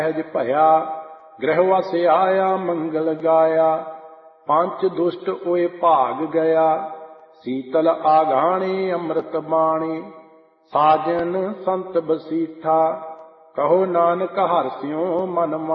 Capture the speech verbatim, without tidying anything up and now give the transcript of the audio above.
ਸਹਿਜ ਭਇਆ ਗ੍ਰਹਿ ਵਸ ਆਇਆ ਮੰਗਲ ਗਾਇਆ। ਪੰਚ ਦੁਸ਼ਟ ਓਏ ਭਾਗ ਗਿਆ ਸੀਤਲ ਆਘਾਣੀ ਅੰਮ੍ਰਿਤ ਬਾਣੀ। ਸਾਜਨ ਸੰਤ ਬਸੀਠਾ ਕਹੋ ਨਾਨਕ ਹਰਿ ਸਿਉ ਮਨ